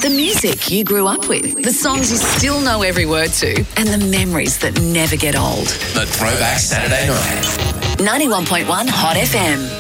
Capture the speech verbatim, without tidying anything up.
The music you grew up with, the songs you still know every word to, and the memories that never get old. The Throwback Saturday Night. ninety-one point one Hot F M.